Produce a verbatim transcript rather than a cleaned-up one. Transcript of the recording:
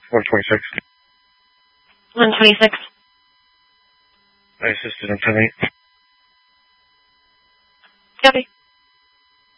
one twenty-six. one twenty-six. I assisted on ten eight. Copy.